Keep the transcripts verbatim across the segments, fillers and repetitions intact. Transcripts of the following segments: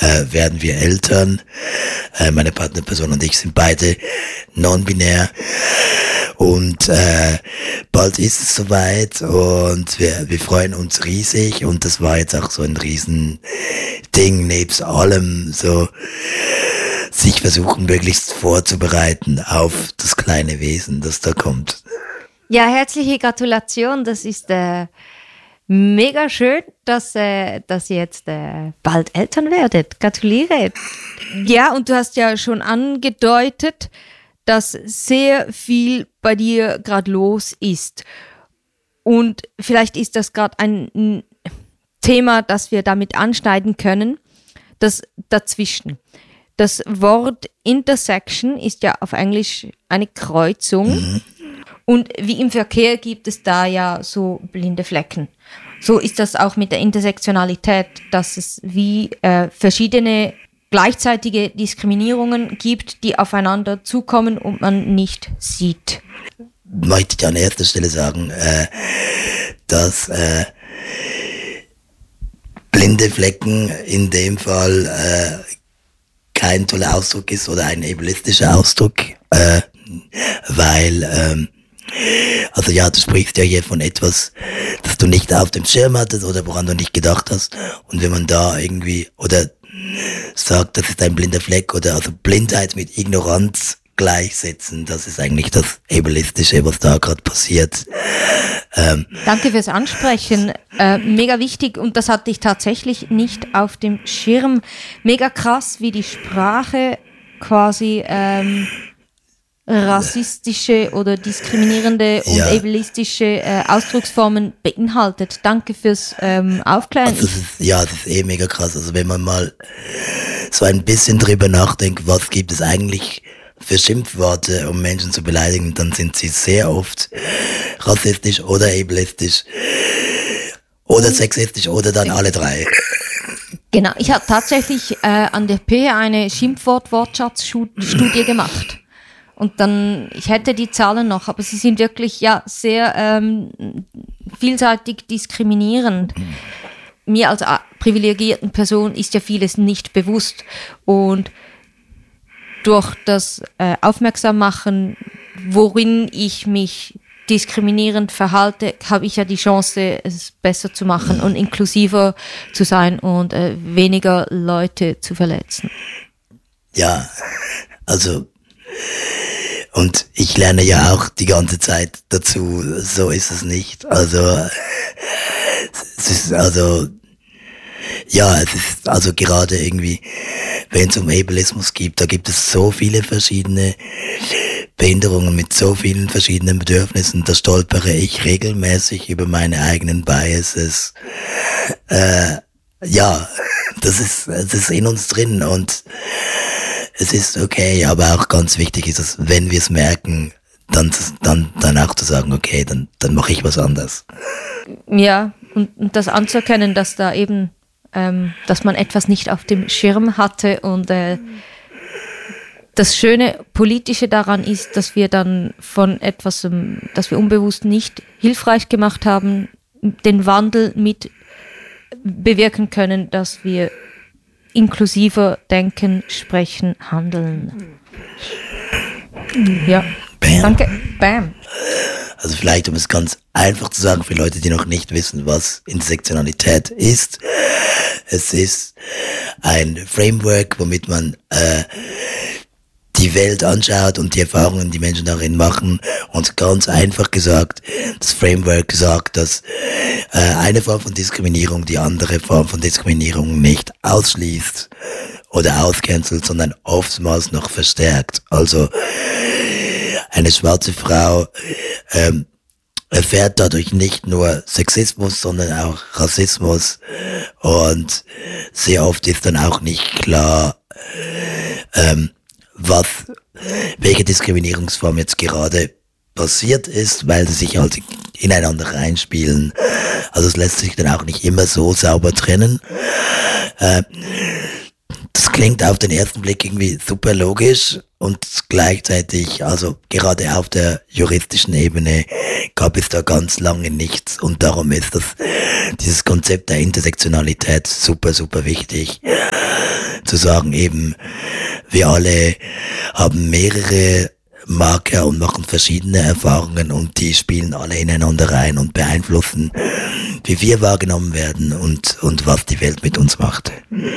äh, werden wir Eltern. Äh, meine Partnerperson und ich sind beide non-binär. Und äh, bald ist es soweit und wir, wir freuen uns riesig. Und das war jetzt auch so ein Riesending, nebst allem so sich versuchen, möglichst vorzubereiten auf das kleine Wesen, das da kommt. Ja, herzliche Gratulation. Das ist äh, mega schön, dass, äh, dass ihr jetzt äh, bald Eltern werdet. Gratuliere. Ja, und du hast ja schon angedeutet, dass sehr viel bei dir gerade los ist. Und vielleicht ist das gerade ein Thema, das wir damit anschneiden können, das dazwischen. Das Wort Intersection ist ja auf Englisch eine Kreuzung. Mhm. Und wie im Verkehr gibt es da ja so blinde Flecken. So ist das auch mit der Intersektionalität, dass es wie äh, verschiedene gleichzeitige Diskriminierungen gibt, die aufeinander zukommen und man nicht sieht. Möchte ich an erster Stelle sagen, äh, dass äh, blinde Flecken in dem Fall äh, kein toller Ausdruck ist oder ein ableistischer Ausdruck, äh, weil, ähm, also ja, du sprichst ja hier von etwas, das du nicht auf dem Schirm hattest oder woran du nicht gedacht hast. Und wenn man da irgendwie, oder sagt, das ist ein blinder Fleck oder also Blindheit mit Ignoranz gleichsetzen, das ist eigentlich das Ableistische, was da gerade passiert. Ähm, Danke fürs Ansprechen. Äh, mega wichtig und das hatte ich tatsächlich nicht auf dem Schirm. Mega krass, wie die Sprache quasi ähm, rassistische oder diskriminierende und ja. ableistische äh, Ausdrucksformen beinhaltet. Danke fürs ähm, Aufklären. Also das ist, ja, das ist eh mega krass. Also wenn man mal so ein bisschen drüber nachdenkt, was gibt es eigentlich für Schimpfworte, um Menschen zu beleidigen, dann sind sie sehr oft rassistisch oder ableistisch oder sexistisch oder dann alle drei. Genau, ich habe tatsächlich äh, an der P eine Schimpfwort-Wortschatzstudie gemacht. Und dann, ich hätte die Zahlen noch, aber sie sind wirklich ja sehr ähm, vielseitig diskriminierend. Mhm. Mir als privilegierten Person ist ja vieles nicht bewusst und durch das äh, Aufmerksammachen, worin ich mich diskriminierend verhalte, habe ich ja die Chance, es besser zu machen und inklusiver zu sein und äh, weniger Leute zu verletzen. Ja, also und ich lerne ja auch die ganze Zeit dazu, so ist es nicht. Also es ist also ja, es ist also gerade irgendwie, wenn es um Ableismus geht, da gibt es so viele verschiedene Behinderungen mit so vielen verschiedenen Bedürfnissen, da stolpere ich regelmäßig über meine eigenen Biases. Äh, ja, das ist, das ist in uns drin und es ist okay, aber auch ganz wichtig ist es, wenn wir es merken, dann, dann, dann auch zu sagen, okay, dann, dann mache ich was anderes. Ja, und, und das anzuerkennen, dass da eben Ähm, dass man etwas nicht auf dem Schirm hatte und äh, das schöne Politische daran ist, dass wir dann von etwas, ähm, das wir unbewusst nicht hilfreich gemacht haben, den Wandel mit bewirken können, dass wir inklusiver denken, sprechen, handeln. Ja, Bam. Danke. Bam. Also vielleicht, um es ganz einfach zu sagen, für Leute, die noch nicht wissen, was Intersektionalität ist. Es ist ein Framework, womit man äh, die Welt anschaut und die Erfahrungen, die Menschen darin machen. Und ganz einfach gesagt, das Framework sagt, dass äh, eine Form von Diskriminierung die andere Form von Diskriminierung nicht ausschließt oder auscancelt, sondern oftmals noch verstärkt. Also eine schwarze Frau ähm, erfährt dadurch nicht nur Sexismus, sondern auch Rassismus und sehr oft ist dann auch nicht klar, ähm, was, welche Diskriminierungsform jetzt gerade passiert ist, weil sie sich halt ineinander reinspielen. Also es lässt sich dann auch nicht immer so sauber trennen. Äh, das klingt auf den ersten Blick irgendwie super logisch und gleichzeitig, also gerade auf der juristischen Ebene gab es da ganz lange nichts und darum ist das, dieses Konzept der Intersektionalität super, super wichtig. zu sagen eben, wir alle haben mehrere Marker und machen verschiedene Erfahrungen und die spielen alle ineinander rein und beeinflussen, wie wir wahrgenommen werden und, und was die Welt mit uns macht.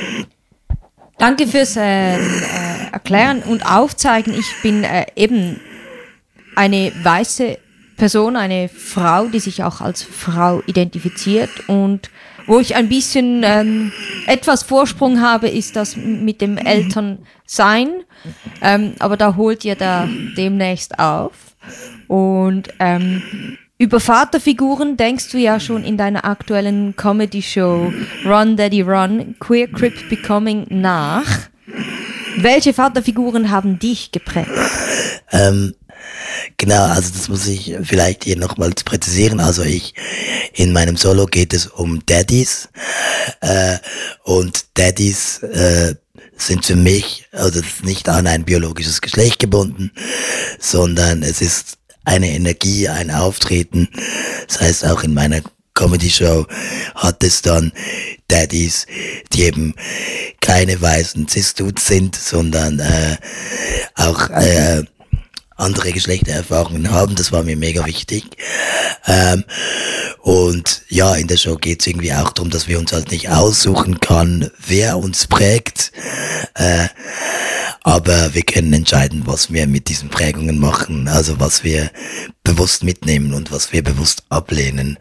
Danke fürs äh, äh, Erklären und Aufzeigen. Ich bin äh, eben eine weiße Person, eine Frau, die sich auch als Frau identifiziert und wo ich ein bisschen ähm, etwas Vorsprung habe, ist das mit dem Elternsein. Ähm, aber da holt ihr da demnächst auf. Und ähm, über Vaterfiguren denkst du ja schon in deiner aktuellen Comedy-Show Run Daddy Run, Queer Crip Becoming nach. Welche Vaterfiguren haben dich geprägt? Ähm, genau, also das muss ich vielleicht hier nochmals präzisieren. Also ich, in meinem Solo geht es um Daddys äh, und Daddys äh, sind für mich, also das ist nicht an ein biologisches Geschlecht gebunden, sondern es ist eine Energie, ein Auftreten. Das heißt, auch in meiner Comedy-Show hat es dann Daddys, die eben keine weißen Cis-Dudes sind, sondern äh, auch äh, andere Geschlechtererfahrungen haben. Das war mir mega wichtig. Ähm, und ja, in der Show geht es irgendwie auch darum, dass wir uns halt nicht aussuchen kann, wer uns prägt. Äh, aber wir können entscheiden, was wir mit diesen Prägungen machen. Also was wir bewusst mitnehmen und was wir bewusst ablehnen.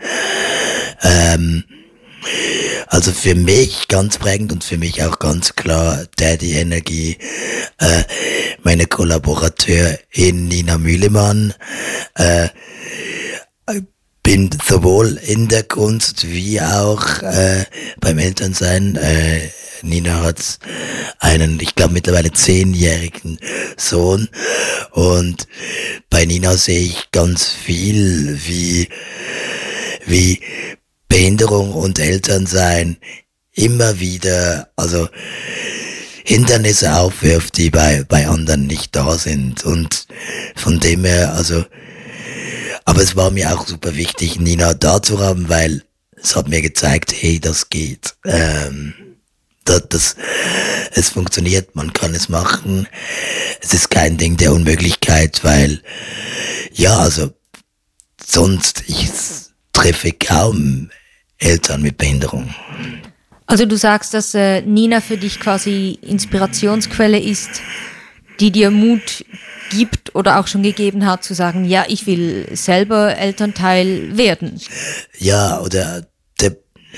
Ähm, Also für mich ganz prägend und für mich auch ganz klar Daddy-Energie, äh, meine Kollaborateurin Nina Mühlemann, äh, bin sowohl in der Kunst wie auch äh, beim Elternsein. Äh, Nina hat einen, ich glaube mittlerweile zehnjährigen Sohn und bei Nina sehe ich ganz viel, wie wie Behinderung und Elternsein immer wieder, also Hindernisse aufwirft, die bei, bei anderen nicht da sind. Und von dem her, also, aber es war mir auch super wichtig, Nina da zu haben, weil es hat mir gezeigt, hey, das geht. Ähm, das, das, es funktioniert, man kann es machen. Es ist kein Ding der Unmöglichkeit, weil, ja, also, sonst, ich treffe kaum Eltern mit Behinderung. Also du sagst, dass äh, Nina für dich quasi Inspirationsquelle ist, die dir Mut gibt oder auch schon gegeben hat, zu sagen, ja, ich will selber Elternteil werden. Ja, oder der,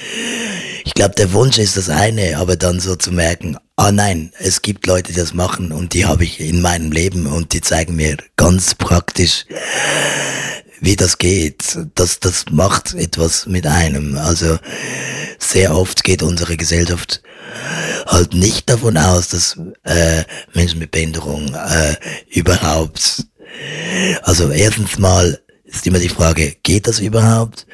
ich glaube, der Wunsch ist das eine, aber dann so zu merken, ah nein, es gibt Leute, die das machen und die habe ich in meinem Leben und die zeigen mir ganz praktisch, wie das geht. Das, das macht etwas mit einem. Also sehr oft geht unsere Gesellschaft halt nicht davon aus, dass äh, Menschen mit Behinderung äh, überhaupt, also erstens mal ist immer die Frage, geht das überhaupt?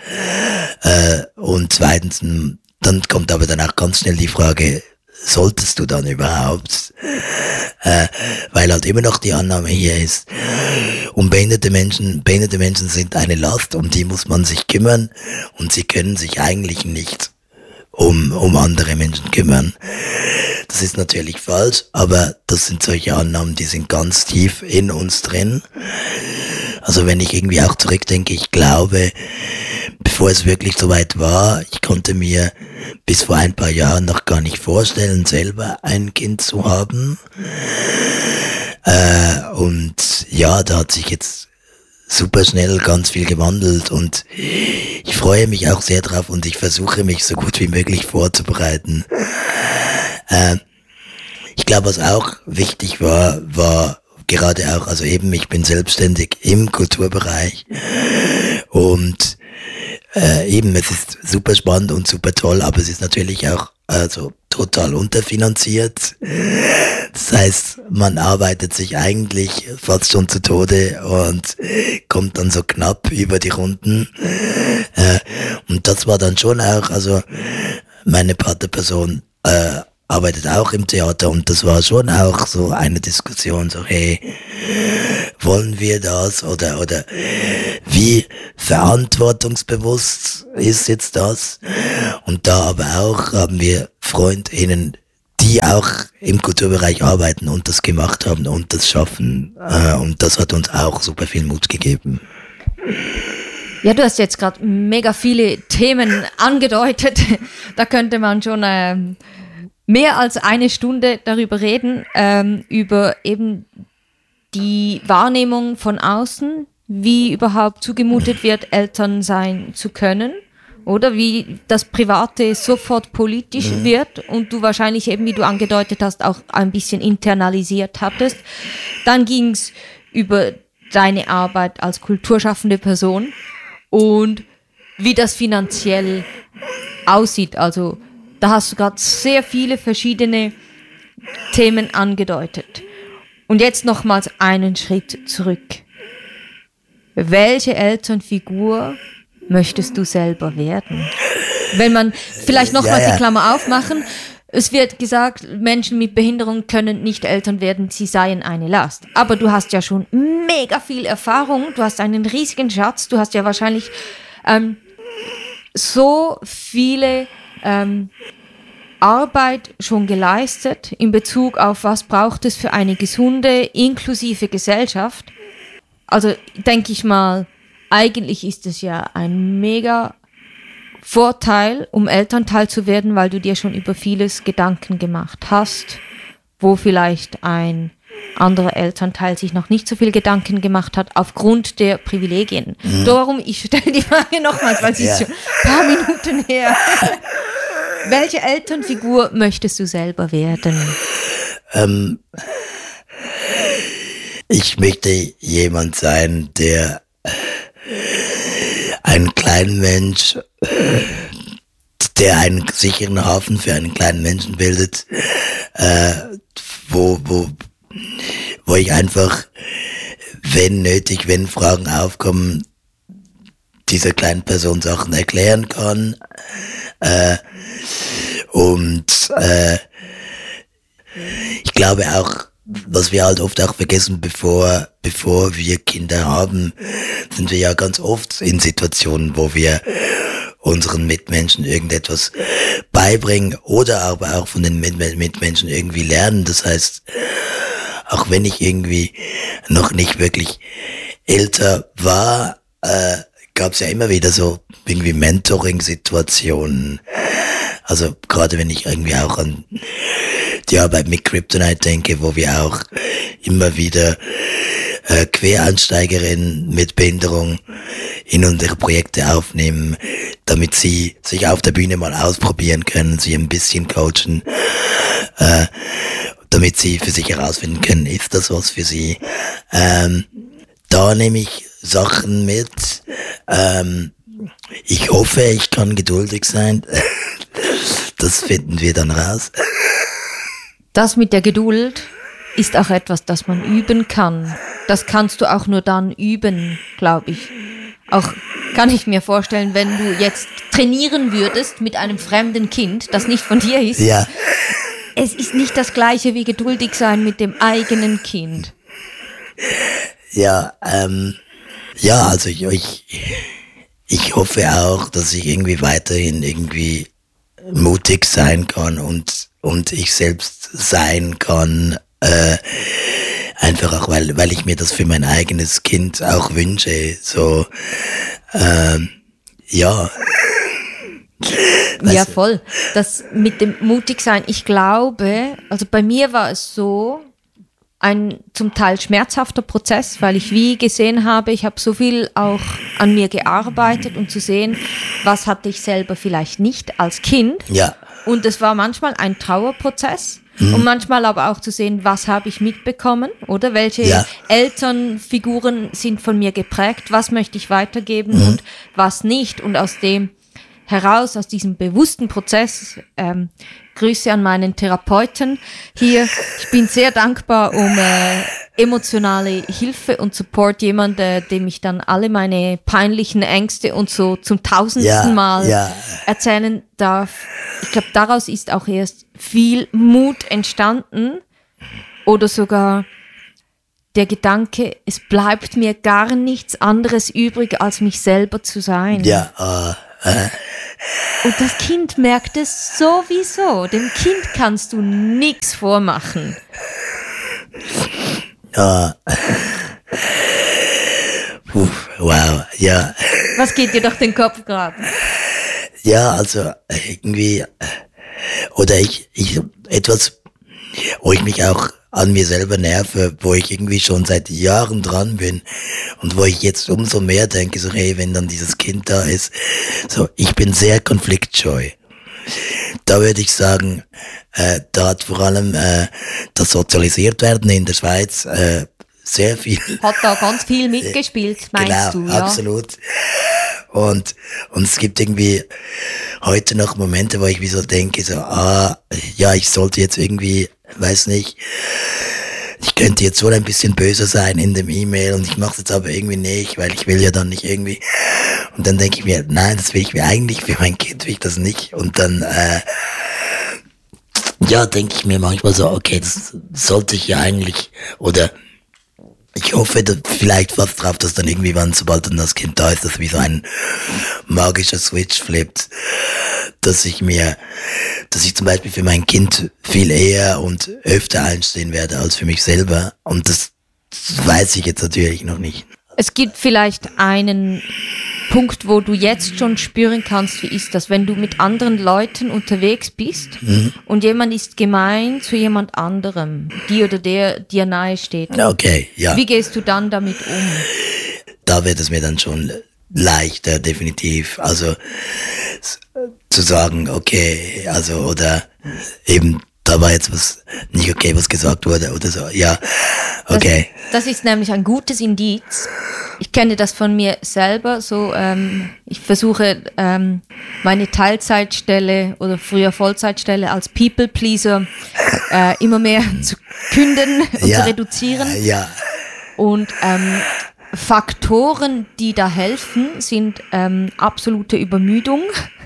Äh, und zweitens, dann kommt aber dann auch ganz schnell die Frage, solltest du dann überhaupt? Äh, weil halt immer noch die Annahme hier ist, um behinderte Menschen, behinderte Menschen sind eine Last, um die muss man sich kümmern und sie können sich eigentlich nicht um, um andere Menschen kümmern. Das ist natürlich falsch, aber das sind solche Annahmen, die sind ganz tief in uns drin. Also wenn ich irgendwie auch zurückdenke, ich glaube, bevor es wirklich soweit war, ich konnte mir bis vor ein paar Jahren noch gar nicht vorstellen, selber ein Kind zu haben. Äh, und ja, da hat sich jetzt super schnell ganz viel gewandelt und ich freue mich auch sehr drauf und ich versuche mich so gut wie möglich vorzubereiten. Äh, ich glaube, was auch wichtig war, war gerade auch, also eben, ich bin selbstständig im Kulturbereich und äh, eben, es ist super spannend und super toll, aber es ist natürlich auch also total unterfinanziert. Das heißt, man arbeitet sich eigentlich fast schon zu Tode und kommt dann so knapp über die Runden. Äh, und das war dann schon auch, also meine Partnerperson äh, arbeitet auch im Theater und das war schon auch so eine Diskussion, so hey, wollen wir das oder oder wie verantwortungsbewusst ist jetzt das? Und da aber auch haben wir FreundInnen, die auch im Kulturbereich arbeiten und das gemacht haben und das schaffen. Äh, und das hat uns auch super viel Mut gegeben. Ja, du hast jetzt gerade mega viele Themen angedeutet. Da könnte man schon ähm, mehr als eine Stunde darüber reden, ähm, über eben die Wahrnehmung von außen, wie überhaupt zugemutet wird, Eltern sein zu können. Oder wie das Private sofort politisch mhm. wird und du wahrscheinlich eben, wie du angedeutet hast, auch ein bisschen internalisiert hattest. Dann ging es über deine Arbeit als kulturschaffende Person und wie das finanziell aussieht. Also da hast du gerade sehr viele verschiedene Themen angedeutet. Und jetzt nochmals einen Schritt zurück. Welche Elternfigur möchtest du selber werden? Wenn man vielleicht nochmals ja, ja. die Klammer aufmachen, es wird gesagt, Menschen mit Behinderung können nicht Eltern werden, sie seien eine Last. Aber du hast ja schon mega viel Erfahrung, du hast einen riesigen Schatz, du hast ja wahrscheinlich ähm, so viele ähm, Arbeit schon geleistet in Bezug auf, was braucht es für eine gesunde, inklusive Gesellschaft. Also denke ich mal, eigentlich ist es ja ein mega Vorteil, um Elternteil zu werden, weil du dir schon über vieles Gedanken gemacht hast, wo vielleicht ein anderer Elternteil sich noch nicht so viel Gedanken gemacht hat, aufgrund der Privilegien. Mhm. Darum, ich stelle die Frage nochmals, weil sie ja. ist schon ein paar Minuten her. Welche Elternfigur möchtest du selber werden? Ähm, ich möchte jemand sein, der ein kleiner Mensch, der einen sicheren Hafen für einen kleinen Menschen bildet, äh, wo, wo, wo ich einfach, wenn nötig, wenn Fragen aufkommen, dieser kleinen Person Sachen erklären kann. Äh, und äh, ich glaube auch, was wir halt oft auch vergessen, bevor, bevor wir Kinder haben, sind wir ja ganz oft in Situationen, wo wir unseren Mitmenschen irgendetwas beibringen oder aber auch von den Mitmenschen irgendwie lernen. Das heißt, auch wenn ich irgendwie noch nicht wirklich älter war, äh, gab es ja immer wieder so irgendwie Mentoring-Situationen. Also gerade wenn ich irgendwie auch an die Arbeit mit Kryptonite denke, wo wir auch immer wieder äh, Quereinsteigerinnen mit Behinderung in unsere Projekte aufnehmen, damit sie sich auf der Bühne mal ausprobieren können, sie ein bisschen coachen, äh, damit sie für sich herausfinden können, ist das was für sie. Ähm, da nehme ich Sachen mit. Ähm, ich hoffe, ich kann geduldig sein. Das finden wir dann raus. Das mit der Geduld ist auch etwas, das man üben kann. Das kannst du auch nur dann üben, glaube ich. Auch kann ich mir vorstellen, wenn du jetzt trainieren würdest mit einem fremden Kind, das nicht von dir ist. Ja. Es ist nicht das Gleiche wie geduldig sein mit dem eigenen Kind. Ja, ähm, ja, also ich, ich, ich hoffe auch, dass ich irgendwie weiterhin irgendwie mutig sein kann und, und ich selbst sein kann, äh, einfach auch, weil, weil ich mir das für mein eigenes Kind auch wünsche, so, ähm, ja. Ja, voll. Das mit dem Mutigsein, ich glaube, also bei mir war es so, ein zum Teil schmerzhafter Prozess, weil ich wie gesehen habe, ich habe so viel auch an mir gearbeitet, um zu sehen, was hatte ich selber vielleicht nicht als Kind. Ja. Und es war manchmal ein Trauerprozess. Mhm. Und manchmal aber auch zu sehen, was habe ich mitbekommen, oder welche ja. Elternfiguren sind von mir geprägt, was möchte ich weitergeben mhm. und was nicht. Und aus dem heraus, aus diesem bewussten Prozess, ähm, Grüße an meinen Therapeuten hier. Ich bin sehr dankbar um äh, emotionale Hilfe und Support, jemand, äh, dem ich dann alle meine peinlichen Ängste und so zum tausendsten ja, Mal ja. erzählen darf. Ich glaube, daraus ist auch erst viel Mut entstanden oder sogar der Gedanke, es bleibt mir gar nichts anderes übrig, als mich selber zu sein. Ja, Äh, Und das Kind merkt es sowieso. Dem Kind kannst du nichts vormachen. ja. Puh, wow, ja. Was geht dir durch den Kopf gerade? Ja, also irgendwie, oder ich, ich, etwas, wo ich mich auch an mir selber nerve, wo ich irgendwie schon seit Jahren dran bin und wo ich jetzt umso mehr denke, so hey, wenn dann dieses Kind da ist, so, ich bin sehr konfliktscheu. Da würde ich sagen, äh, da hat vor allem äh, das Sozialisiertwerden in der Schweiz äh, sehr viel. Hat da ganz viel mitgespielt, meinst genau, du? Ja, absolut. Und, und es gibt irgendwie heute noch Momente, wo ich wie so denke, so, ah, ja, ich sollte jetzt irgendwie, weiß nicht, ich könnte jetzt wohl ein bisschen böser sein in dem E-Mail und ich mache es jetzt aber irgendwie nicht, weil ich will ja dann nicht irgendwie. Und dann denke ich mir, nein, das will ich mir eigentlich, für mein Kind will ich das nicht. Und dann, äh, ja, denke ich mir manchmal so, okay, das sollte ich ja eigentlich, oder ich hoffe da vielleicht fast drauf, dass dann irgendwie, wann, sobald dann das Kind da ist, dass wie so ein magischer Switch flippt, dass ich mir, dass ich zum Beispiel für mein Kind viel eher und öfter einstehen werde als für mich selber. Und das weiß ich jetzt natürlich noch nicht. Es gibt vielleicht einen Punkt, wo du jetzt schon spüren kannst, wie ist das, wenn du mit anderen Leuten unterwegs bist mhm. und jemand ist gemein zu jemand anderem, die oder der dir nahe steht. Okay, ja. Wie gehst du dann damit um? Da wird es mir dann schon leichter, definitiv. Also zu sagen, okay, also oder eben da war jetzt was nicht okay, was gesagt wurde oder so. Ja, okay. Das, das ist nämlich ein gutes Indiz. Ich kenne das von mir selber. So, ähm, ich versuche ähm, meine Teilzeitstelle oder früher Vollzeitstelle als People Pleaser äh, immer mehr zu künden und ja, zu reduzieren. Ja. Und ähm, Faktoren, die da helfen, sind ähm, absolute Übermüdung.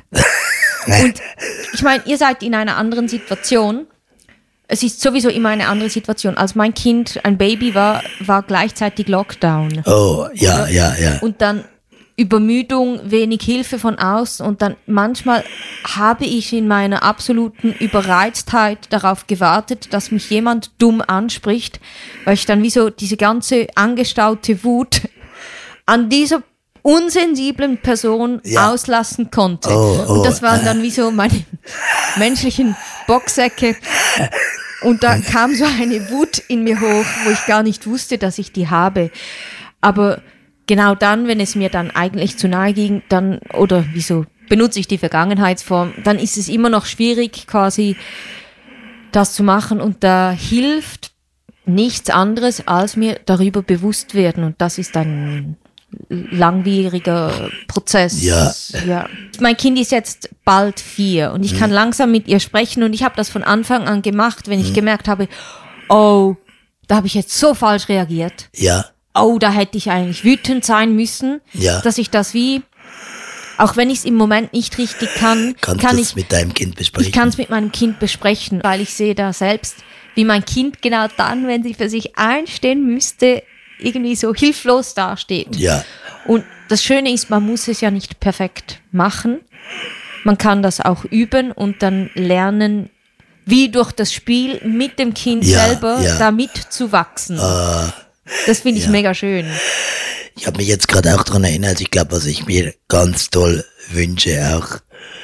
Und ich meine, ihr seid in einer anderen Situation. Es ist sowieso immer eine andere Situation. Als mein Kind ein Baby war, war gleichzeitig Lockdown. Oh, ja, ja, ja. Und dann Übermüdung, wenig Hilfe von außen. Und dann manchmal habe ich in meiner absoluten Überreiztheit darauf gewartet, dass mich jemand dumm anspricht, weil ich dann wie so diese ganze angestaute Wut an dieser unsensiblen Person ja. auslassen konnte. Oh, oh, und das waren dann wie so meine menschlichen Boxsäcke. Und da kam so eine Wut in mir hoch, wo ich gar nicht wusste, dass ich die habe. Aber genau dann, wenn es mir dann eigentlich zu nahe ging, dann, oder wieso benutze ich die Vergangenheitsform, dann ist es immer noch schwierig, quasi das zu machen. Und da hilft nichts anderes, als mir darüber bewusst werden. Und das ist ein langwieriger Prozess. Ja. ja. Mein Kind ist jetzt bald vier und ich mhm. kann langsam mit ihr sprechen und ich habe das von Anfang an gemacht, wenn ich mhm. gemerkt habe, oh, da habe ich jetzt so falsch reagiert. Ja. Oh, da hätte ich eigentlich wütend sein müssen, ja. dass ich das wie, auch wenn ich es im Moment nicht richtig kann, Kannst kann ich ich mit deinem Kind besprechen. Ich kann es mit meinem Kind besprechen, weil ich sehe da selbst, wie mein Kind genau dann, wenn sie für sich einstehen müsste, irgendwie so hilflos dasteht. Ja. Und das Schöne ist, man muss es ja nicht perfekt machen. Man kann das auch üben und dann lernen, wie durch das Spiel mit dem Kind ja, selber ja. damit zu wachsen. Uh, das finde ich ja. mega schön. Ich habe mich jetzt gerade auch daran erinnert, ich glaube, was ich mir ganz toll wünsche, auch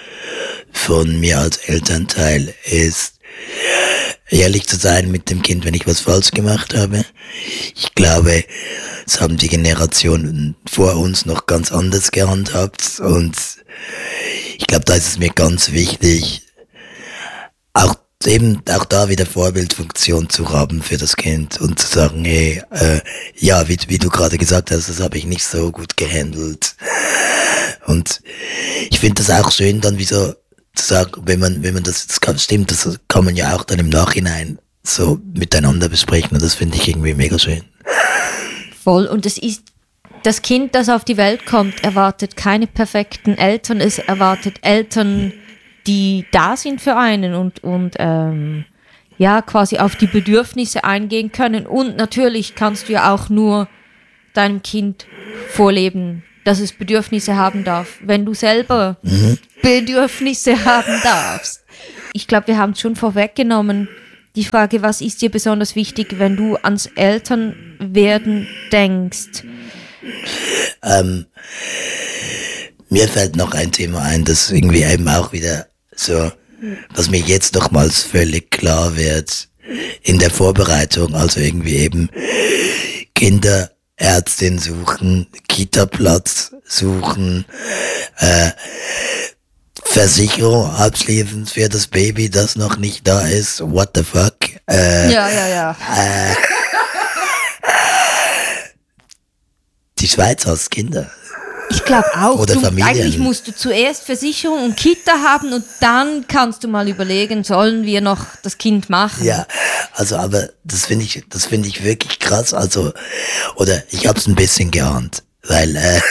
von mir als Elternteil, ist ehrlich zu sein mit dem Kind, wenn ich was falsch gemacht habe. Ich glaube, das haben die Generationen vor uns noch ganz anders gehandhabt und ich glaube, da ist es mir ganz wichtig, auch eben auch da wieder Vorbildfunktion zu haben für das Kind und zu sagen, hey, äh, ja, wie, wie du gerade gesagt hast, das habe ich nicht so gut gehandelt. Und ich finde das auch schön, dann wie so zu sagen, wenn man, wenn man das, das kann, stimmt, das kann man ja auch dann im Nachhinein so miteinander besprechen und das finde ich irgendwie mega schön. Voll, und es ist, das Kind, das auf die Welt kommt, erwartet keine perfekten Eltern, es erwartet Eltern, die da sind für einen und, und ähm, ja, quasi auf die Bedürfnisse eingehen können. Und natürlich kannst du ja auch nur deinem Kind vorleben, dass es Bedürfnisse haben darf, wenn du selber mhm. Bedürfnisse haben darfst. Ich glaube, wir haben es schon vorweggenommen. Die Frage, was ist dir besonders wichtig, wenn du ans Elternwerden denkst? Ähm, mir fällt noch ein Thema ein, das irgendwie eben auch wieder so, was mir jetzt nochmals völlig klar wird in der Vorbereitung, also irgendwie eben Kinderärztin suchen, Kita-Platz suchen, äh, Versicherung abschließen für das Baby, das noch nicht da ist. What the fuck? Äh, ja, ja, ja. Äh, die Schweiz hat Kinder. Ich glaube auch. Oder du, Familien. Eigentlich musst du zuerst Versicherung und Kita haben und dann kannst du mal überlegen, sollen wir noch das Kind machen? Ja, also aber das finde ich, das finde ich wirklich krass. Also oder ich habe es ein bisschen geahnt, weil äh,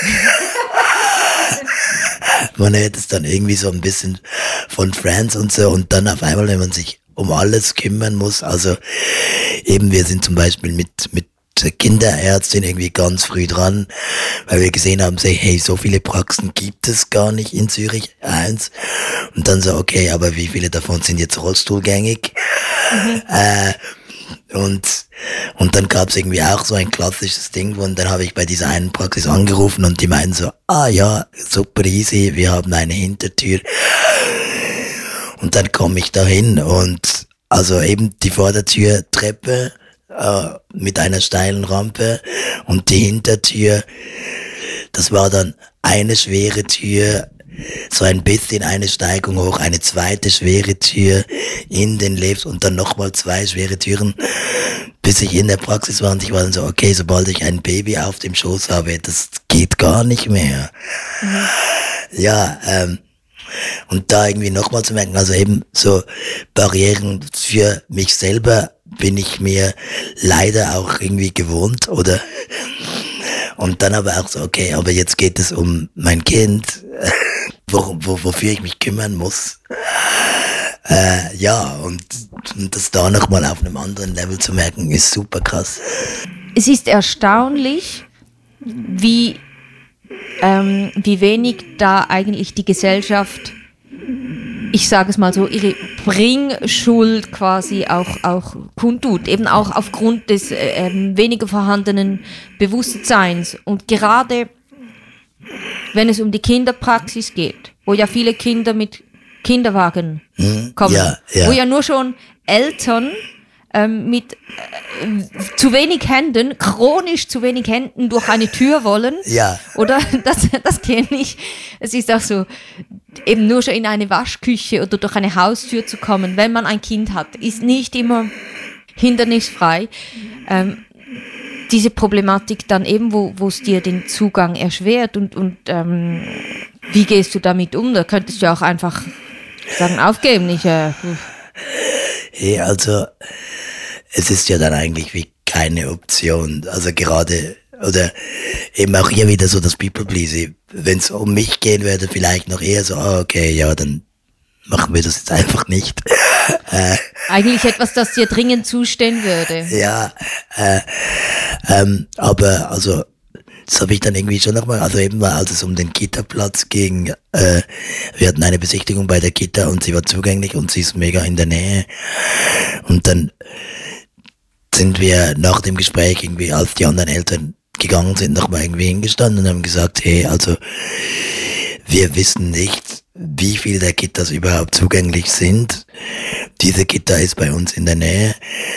man hört es dann irgendwie so ein bisschen von Friends und so und dann auf einmal, wenn man sich um alles kümmern muss, also eben wir sind zum Beispiel mit mit Kinderärztin irgendwie ganz früh dran, weil wir gesehen haben, say, hey, so viele Praxen gibt es gar nicht in Zürich, eins. Und dann so, okay, aber wie viele davon sind jetzt rollstuhlgängig? Mhm. Äh, und und dann gab es irgendwie auch so ein klassisches Ding, und dann habe ich bei dieser einen Praxis angerufen und die meinen so, ah ja, super easy, wir haben eine Hintertür. Und dann komme ich da hin und also eben die Vordertür, Treppe, Uh, mit einer steilen Rampe und die Hintertür, das war dann eine schwere Tür, so ein bisschen eine Steigung hoch, eine zweite schwere Tür in den Lift und dann nochmal zwei schwere Türen, bis ich in der Praxis war und ich war dann so, okay, sobald ich ein Baby auf dem Schoß habe, das geht gar nicht mehr. Mhm. Ja, ähm, und da irgendwie nochmal zu merken, also eben so Barrieren für mich selber bin ich mir leider auch irgendwie gewohnt, oder? Und dann aber auch so, okay, aber jetzt geht es um mein Kind, wo, wo, wofür ich mich kümmern muss. Äh, ja, und, und das da nochmal auf einem anderen Level zu merken, ist super krass. Es ist erstaunlich, wie, ähm, wie wenig da eigentlich die Gesellschaft, ich sage es mal so, ihre Bringschuld quasi auch, auch kundtut, eben auch aufgrund des äh, weniger vorhandenen Bewusstseins. Und gerade wenn es um die Kinderpraxis geht, wo ja viele Kinder mit Kinderwagen hm, kommen, ja, ja. wo ja nur schon Eltern ähm, mit äh, zu wenig Händen, chronisch zu wenig Händen durch eine Tür wollen. Ja. Oder? Das, das kenne ich. Es ist auch so, eben nur schon in eine Waschküche oder durch eine Haustür zu kommen, wenn man ein Kind hat, ist nicht immer hindernisfrei. Ähm, diese Problematik dann eben, wo wo es dir den Zugang erschwert und, und ähm, wie gehst du damit um? Da könntest du auch einfach sagen, aufgeben, nicht. Äh, hey, also es ist ja dann eigentlich wie keine Option, also gerade, oder eben auch hier wieder so das People-Pleasing. Wenn es um mich gehen würde, vielleicht noch eher so, ah, okay, ja, dann machen wir das jetzt einfach nicht. äh, Eigentlich etwas, das dir dringend zustehen würde. Ja, äh, ähm, aber also das habe ich dann irgendwie schon nochmal, also eben mal, als es um den Kita-Platz ging, äh, wir hatten eine Besichtigung bei der Kita und sie war zugänglich und sie ist mega in der Nähe. Und dann sind wir nach dem Gespräch irgendwie, als die anderen Eltern gegangen sind, nochmal irgendwie hingestanden und haben gesagt, hey, also wir wissen nicht, wie viele der Kitas überhaupt zugänglich sind. Diese Kita ist bei uns in der Nähe.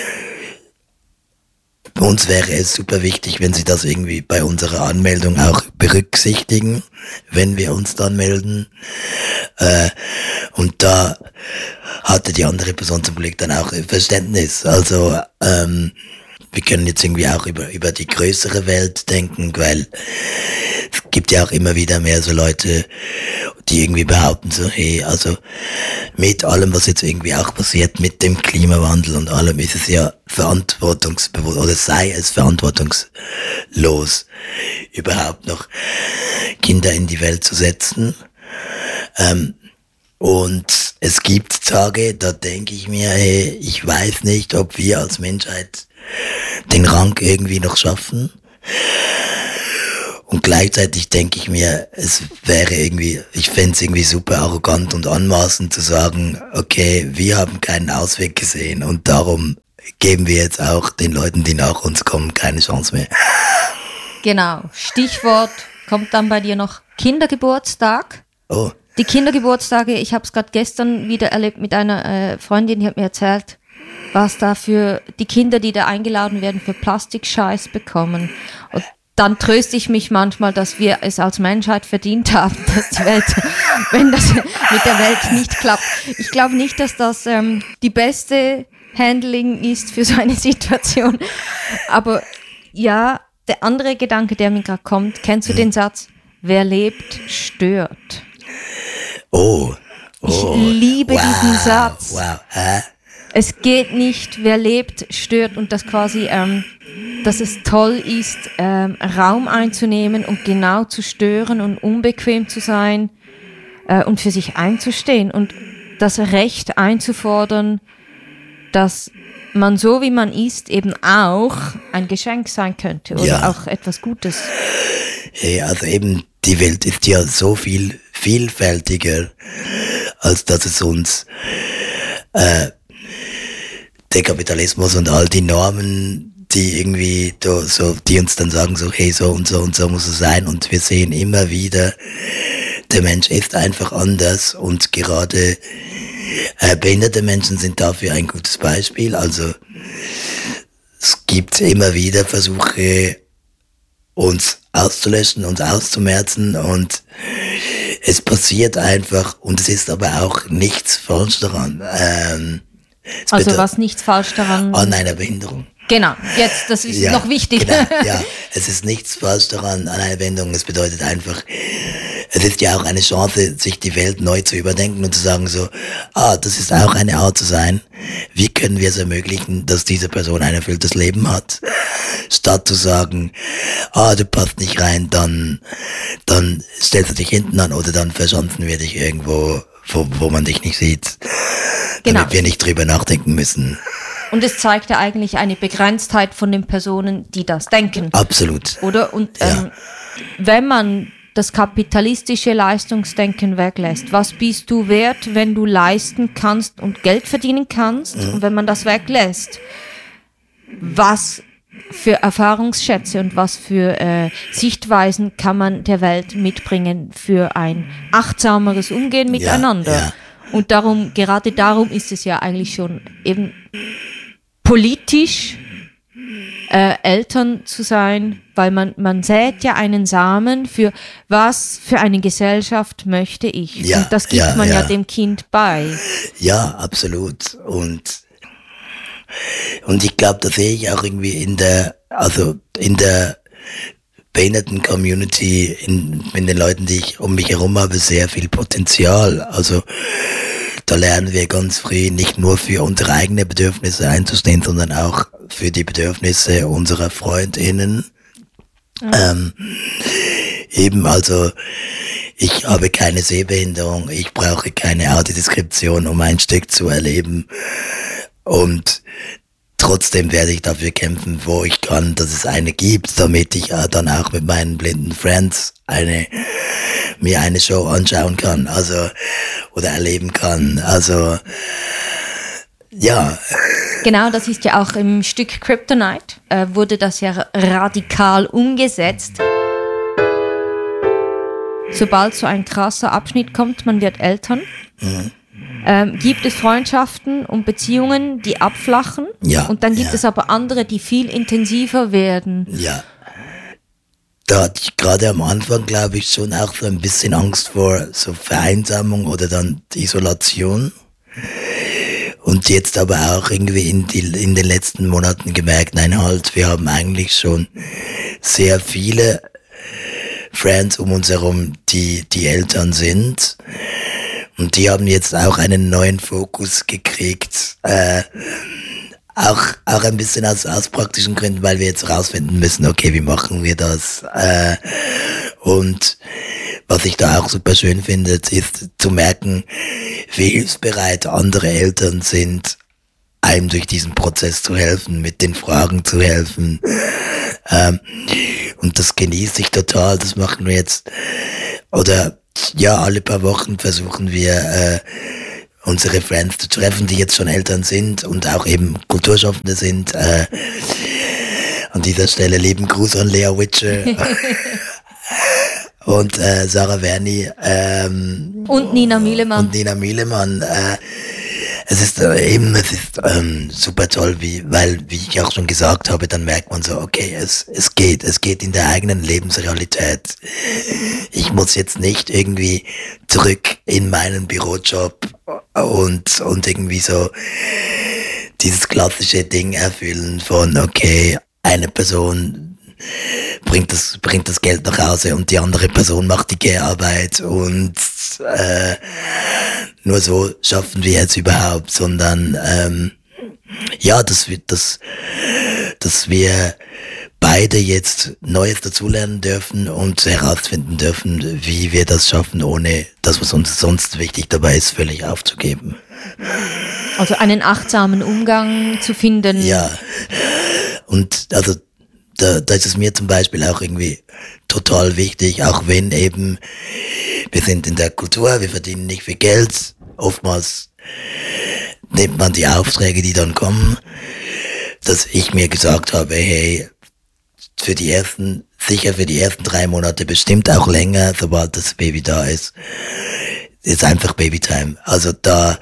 Uns wäre es super wichtig, wenn Sie das irgendwie bei unserer Anmeldung auch berücksichtigen, wenn wir uns dann melden. Äh, und da hatte die andere Person zum Glück dann auch Verständnis. Also ähm, wir können jetzt irgendwie auch über über die größere Welt denken, weil es gibt ja auch immer wieder mehr so Leute, die irgendwie behaupten so, hey, also mit allem, was jetzt irgendwie auch passiert, mit dem Klimawandel und allem, ist es ja verantwortungsbewusst, oder sei es verantwortungslos, überhaupt noch Kinder in die Welt zu setzen. Ähm, und es gibt Tage, da denke ich mir, hey, ich weiß nicht, ob wir als Menschheit den Rang irgendwie noch schaffen. Und gleichzeitig denke ich mir, es wäre irgendwie, ich fände es irgendwie super arrogant und anmaßend zu sagen, okay, wir haben keinen Ausweg gesehen und darum geben wir jetzt auch den Leuten, die nach uns kommen, keine Chance mehr. Genau. Stichwort kommt dann bei dir noch Kindergeburtstag. Oh. Die Kindergeburtstage, ich habe es gerade gestern wieder erlebt mit einer äh, Freundin, die hat mir erzählt, was da für die Kinder, die da eingeladen werden, für Plastikscheiß bekommen. Und dann tröste ich mich manchmal, dass wir es als Menschheit verdient haben, dass die Welt, wenn das mit der Welt nicht klappt. Ich glaube nicht, dass das ähm, die beste Handling ist für so eine Situation. Aber ja, der andere Gedanke, der mir gerade kommt, kennst du den Satz, wer lebt, stört? Oh. oh. Ich liebe wow. diesen Satz. Wow. Hä? Es geht nicht, wer lebt, stört und das quasi, ähm, dass es toll ist, ähm, Raum einzunehmen und genau zu stören und unbequem zu sein äh, und für sich einzustehen und das Recht einzufordern, dass man so wie man ist eben auch ein Geschenk sein könnte oder ja. auch etwas Gutes. Hey, also eben, die Welt ist ja so viel vielfältiger, als dass es uns äh, der Kapitalismus und all die Normen, die irgendwie da so, die uns dann sagen so, hey, so und so und so muss es sein und wir sehen immer wieder, der Mensch ist einfach anders und gerade äh, behinderte Menschen sind dafür ein gutes Beispiel. Also es gibt immer wieder Versuche, uns auszulöschen, uns auszumerzen und es passiert einfach und es ist aber auch nichts falsch daran. Ähm, also was nichts falsch daran? An einer Behinderung. Genau, jetzt, das ist ja, noch wichtig. Genau, ja, es ist nichts falsch daran an einer Behinderung. Es bedeutet einfach, es ist ja auch eine Chance, sich die Welt neu zu überdenken und zu sagen so, ah, das ist auch eine Art zu sein. Wie können wir es ermöglichen, dass diese Person ein erfülltes Leben hat? Statt zu sagen, ah, du passt nicht rein, dann, dann stellst du dich hinten an oder dann verschanzen wir dich irgendwo, wo, wo man dich nicht sieht. Genau. Damit wir nicht drüber nachdenken müssen. Und es zeigt ja eigentlich eine Begrenztheit von den Personen, die das denken. Absolut. Oder? Und ähm, ja. wenn man das kapitalistische Leistungsdenken weglässt, was bist du wert, wenn du leisten kannst und Geld verdienen kannst? Mhm. Und wenn man das weglässt, was für Erfahrungsschätze und was für äh, Sichtweisen kann man der Welt mitbringen für ein achtsameres Umgehen miteinander? Ja, ja. Und darum, gerade darum ist es ja eigentlich schon eben politisch äh, Eltern zu sein, weil man, man sät ja einen Samen für was für eine Gesellschaft möchte ich. Ja, und das gibt ja, man ja. ja dem Kind bei. Ja, absolut. Und, und ich glaube, da sehe ich auch irgendwie in der, also in der behinderten Community, in, in den Leuten, die ich um mich herum habe, sehr viel Potenzial. Also da lernen wir ganz früh nicht nur für unsere eigenen Bedürfnisse einzustehen, sondern auch für die Bedürfnisse unserer FreundInnen. Mhm. Ähm, eben, also ich habe keine Sehbehinderung, ich brauche keine Audiodeskription, um ein Stück zu erleben. Und trotzdem werde ich dafür kämpfen, wo ich kann, dass es eine gibt, damit ich äh, dann auch mit meinen blinden Friends eine, mir eine Show anschauen kann, also, oder erleben kann, also, ja. Genau, das ist ja auch im Stück Kryptonite, äh, wurde das ja radikal umgesetzt. Sobald so ein krasser Abschnitt kommt, man wird Eltern, mhm. Ähm, gibt es Freundschaften und Beziehungen, die abflachen. Ja, und dann gibt ja. es aber andere, die viel intensiver werden. Ja. Da hatte ich gerade am Anfang, glaube ich, schon auch so ein bisschen Angst vor so Vereinsamung oder dann Isolation. Und jetzt aber auch irgendwie in, die, in den letzten Monaten gemerkt, nein halt, wir haben eigentlich schon sehr viele Friends um uns herum, die, die Eltern sind. Und die haben jetzt auch einen neuen Fokus gekriegt, äh, auch auch ein bisschen aus, aus praktischen Gründen, weil wir jetzt rausfinden müssen, okay, wie machen wir das? Äh, und was ich da auch super schön finde, ist zu merken, wie hilfsbereit andere Eltern sind, einem durch diesen Prozess zu helfen, mit den Fragen zu helfen. Ähm, und das genieße ich total. Das machen wir jetzt. Oder ja, alle paar Wochen versuchen wir äh, unsere Friends zu treffen, die jetzt schon Eltern sind und auch eben Kulturschaffende sind. Äh, an dieser Stelle lieben Gruß an Lea Witscher und äh, Sarah Werni ähm, und Nina Mühlemann. Und Nina Mühlemann. Äh, es ist äh, eben, es ist ähm, super toll, wie, weil, wie ich auch schon gesagt habe, dann merkt man so, okay, es, es geht, es geht in der eigenen Lebensrealität. Ich muss jetzt nicht irgendwie zurück in meinen Bürojob und, und irgendwie so dieses klassische Ding erfüllen von, okay, eine Person bringt das, bringt das Geld nach Hause und die andere Person macht die Care-Arbeit und äh, nur so schaffen wir es überhaupt, sondern ähm, ja, dass wir, dass, dass wir beide jetzt Neues dazulernen dürfen und herausfinden dürfen, wie wir das schaffen, ohne das, was uns sonst wichtig dabei ist, völlig aufzugeben. Also einen achtsamen Umgang zu finden. Ja, und also da, da ist es mir zum Beispiel auch irgendwie total wichtig, auch wenn eben wir sind in der Kultur, wir verdienen nicht viel Geld, oftmals nimmt man die Aufträge, die dann kommen, dass ich mir gesagt habe, hey, für die ersten, sicher für die ersten drei Monate, bestimmt auch länger, sobald das Baby da ist, ist einfach Babytime. Also da,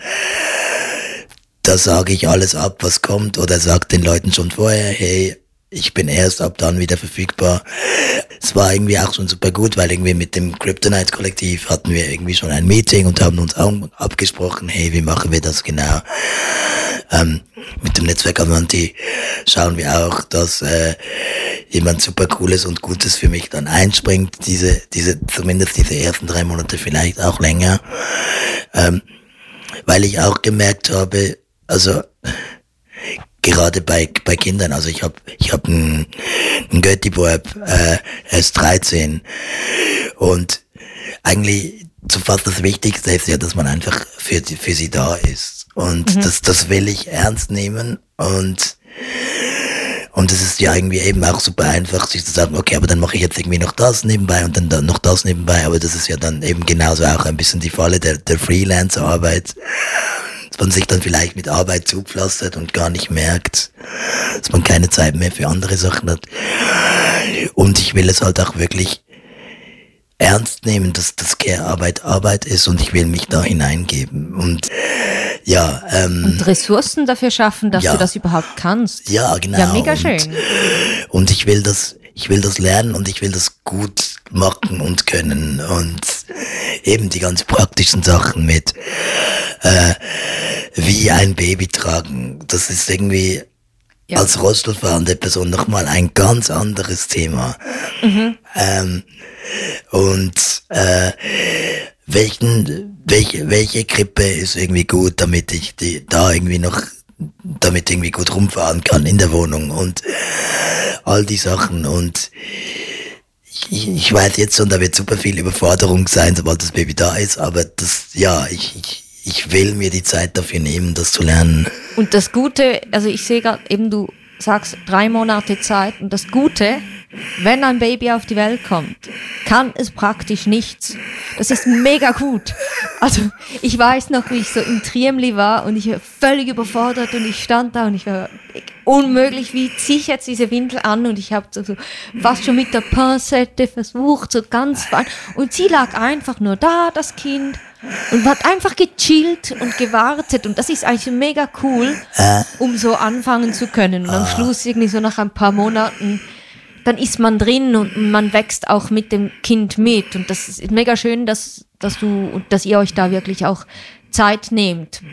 da sage ich alles ab, was kommt, oder sage den Leuten schon vorher, hey, ich bin erst ab dann wieder verfügbar. Es war irgendwie auch schon super gut, weil irgendwie mit dem Kryptonite-Kollektiv hatten wir irgendwie schon ein Meeting und haben uns auch abgesprochen, hey, wie machen wir das genau? Ähm, mit dem Netzwerk Avanti schauen wir auch, dass äh, jemand super Cooles und Gutes für mich dann einspringt, diese, diese, zumindest diese ersten drei Monate, vielleicht auch länger. Ähm, weil ich auch gemerkt habe, also gerade bei bei Kindern, also ich habe ich hab einen, einen Götti-Bub, äh, er ist dreizehn und eigentlich so fast das Wichtigste ist ja, dass man einfach für für sie da ist und mhm. das das will ich ernst nehmen und und es ist ja irgendwie eben auch super einfach, sich zu sagen, okay, aber dann mache ich jetzt irgendwie noch das nebenbei und dann, dann noch das nebenbei, aber das ist ja dann eben genauso auch ein bisschen die Falle der der Freelancer-Arbeit, dass man sich dann vielleicht mit Arbeit zupflastert und gar nicht merkt, dass man keine Zeit mehr für andere Sachen hat. Und ich will es halt auch wirklich ernst nehmen, dass das Care-Arbeit Arbeit ist und ich will mich da hineingeben. Und ja, ähm, und Ressourcen dafür schaffen, dass ja, du das überhaupt kannst. Ja, genau. Ja, mega schön. Und, und ich will das, ich will das lernen und ich will das gut machen und können und eben die ganz praktischen Sachen mit äh, wie ein Baby tragen. Das ist irgendwie ja. als Rollstuhlfahrende Person nochmal ein ganz anderes Thema. Mhm. Ähm, und äh, welchen, welche, welche Krippe ist irgendwie gut, damit ich die da irgendwie noch, damit irgendwie gut rumfahren kann in der Wohnung und all die Sachen. Und ich, ich weiß jetzt schon, da wird super viel Überforderung sein, sobald das Baby da ist, aber das, ja, ich, ich, ich will mir die Zeit dafür nehmen, das zu lernen. Und das Gute, also ich sehe gerade eben, du sagst drei Monate Zeit und das Gute, wenn ein Baby auf die Welt kommt, kann es praktisch nichts. Das ist mega gut. Also ich weiß noch, wie ich so im Triemli war und ich war völlig überfordert und ich stand da und ich war unmöglich, wie ziehe ich jetzt diese Windel an und ich habe so, so fast schon mit der Pincette versucht, so ganz fein und sie lag einfach nur da, das Kind, und hat einfach gechillt und gewartet und das ist eigentlich mega cool, um so anfangen zu können und am Schluss irgendwie so nach ein paar Monaten dann ist man drin und man wächst auch mit dem Kind mit und das ist mega schön, dass, dass du und dass ihr euch da wirklich auch Zeit nehmt.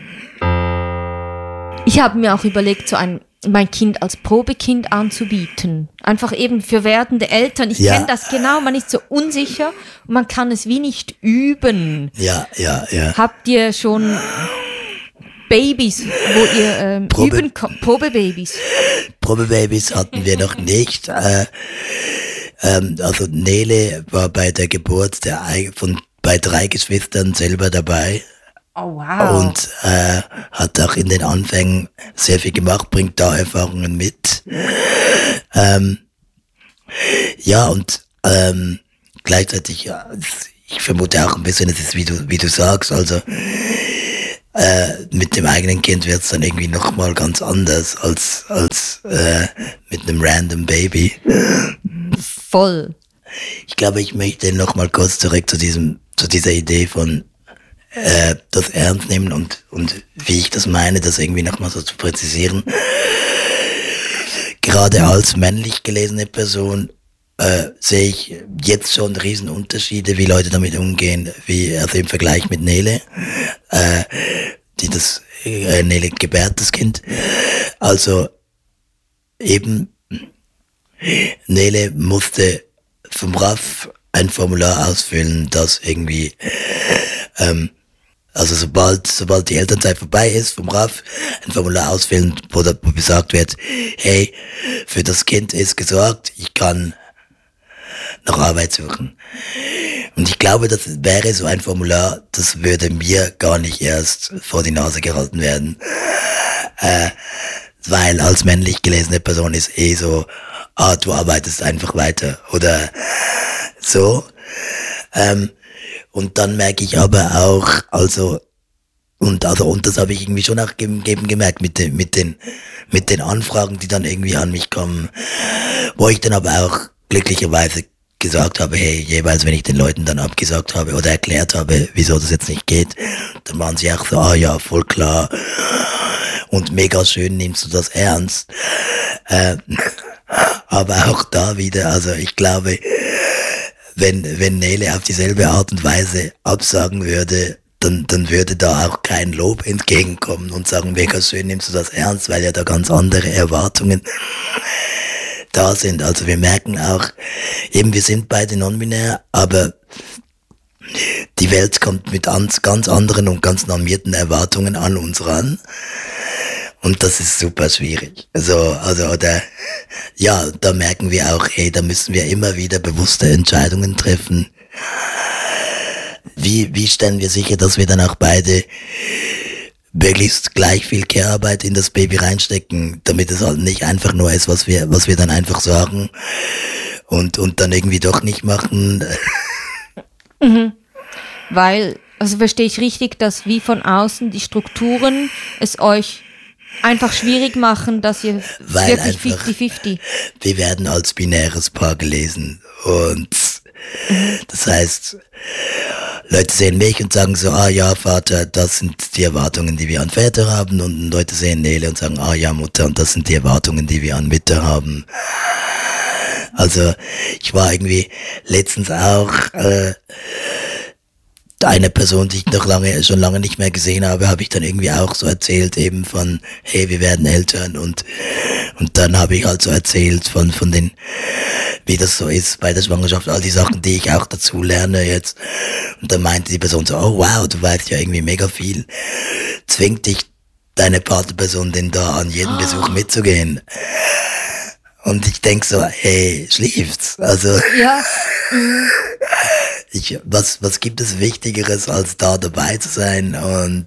Ich habe mir auch überlegt, so ein mein Kind als Probekind anzubieten. Einfach eben für werdende Eltern. Ich ja. kenne das genau, man ist so unsicher und man kann es wie nicht üben. Ja, ja, ja. Habt ihr schon Babys, wo ihr ähm, Probe, üben könnt? Probebabys? Probebabys hatten wir noch nicht. Äh, ähm, also Nele war bei der Geburt der, von, bei drei Geschwistern selber dabei. Oh, wow. Und äh, hat auch in den Anfängen sehr viel gemacht, bringt da Erfahrungen mit. Ähm, ja, und ähm, gleichzeitig, ja, ich vermute auch ein bisschen, es ist wie du, wie du sagst, also äh, mit dem eigenen Kind wird es dann irgendwie nochmal ganz anders als, als äh, mit einem random Baby. Voll. Ich glaube, ich möchte nochmal kurz zurück zu diesem, zu dieser Idee von äh, das Ernst nehmen und, und wie ich das meine, das irgendwie nochmal so zu präzisieren. Gerade als männlich gelesene Person äh, sehe ich jetzt schon riesen Unterschiede, wie Leute damit umgehen, wie also im Vergleich mit Nele, äh, die das äh, Nele gebärt das Kind. Also eben Nele musste vom R A F ein Formular ausfüllen, das irgendwie ähm, also sobald sobald die Elternzeit vorbei ist vom R A F ein Formular ausfüllen, wo, da, wo gesagt wird, hey, für das Kind ist gesorgt, ich kann nach Arbeit suchen. Und ich glaube, das wäre so ein Formular, das würde mir gar nicht erst vor die Nase gehalten werden. Äh, weil als männlich gelesene Person ist eh so, ah, du arbeitest einfach weiter oder so. Ähm, und dann merke ich aber auch, also, und also, und das habe ich irgendwie schon auch eben gemerkt mit den, mit den, mit den Anfragen, die dann irgendwie an mich kommen, wo ich dann aber auch glücklicherweise gesagt habe, hey, jeweils wenn ich den Leuten dann abgesagt habe oder erklärt habe, wieso das jetzt nicht geht, dann waren sie auch so, ah ja, voll klar und mega schön, nimmst du das ernst. Äh, aber auch da wieder, also ich glaube, wenn, wenn Nele auf dieselbe Art und Weise absagen würde, dann, dann würde da auch kein Lob entgegenkommen und sagen, mega schön, nimmst du das ernst, weil ja da ganz andere Erwartungen da sind. Also wir merken auch, eben wir sind beide non-binär, aber die Welt kommt mit ganz anderen und ganz normierten Erwartungen an uns ran. Und das ist super schwierig. Also, also, oder, ja, da merken wir auch, hey, da müssen wir immer wieder bewusste Entscheidungen treffen. Wie, wie stellen wir sicher, dass wir dann auch beide möglichst gleich viel Care-Arbeit in das Baby reinstecken, damit es halt nicht einfach nur ist, was wir, was wir dann einfach sagen und, und dann irgendwie doch nicht machen. Mhm. Weil, also verstehe ich richtig, dass wie von außen die Strukturen es euch einfach schwierig machen, dass ihr Weil wirklich einfach, fifty fifty. Wir werden als binäres Paar gelesen und mhm. das heißt, Leute sehen mich und sagen so, ah ja, Vater, das sind die Erwartungen, die wir an Väter haben. Und Leute sehen Nele und sagen, ah ja, Mutter, und das sind die Erwartungen, die wir an Mütter haben. Also ich war irgendwie letztens auch äh, eine Person, die ich noch lange, schon lange nicht mehr gesehen habe, habe ich dann irgendwie auch so erzählt, eben von, hey, wir werden Eltern und und dann habe ich halt so erzählt von von den, wie das so ist bei der Schwangerschaft, all die Sachen, die ich auch dazu lerne jetzt. Und dann meinte die Person so, oh wow, du weißt ja irgendwie mega viel. Zwingt dich deine Partnerperson denn da an jeden oh. Besuch mitzugehen? Und ich denk so, hey, schläft's? Also, ja. ich, was, was gibt es Wichtigeres, als da dabei zu sein? Und